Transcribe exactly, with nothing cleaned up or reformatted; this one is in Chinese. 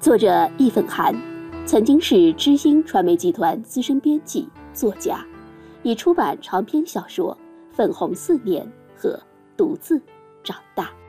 作者易粉寒曾经是知音传媒集团资深编辑、作家，已出版长篇小说《粉红四年》和《独自长大》。